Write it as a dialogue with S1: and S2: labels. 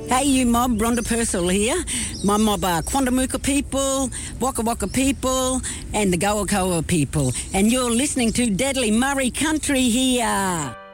S1: Hey, you mob, Rhonda Purcell here. My mob are Quandamooka people, Waka Waka people, and the Goakoa people. And you're listening to Deadly Murray Country here.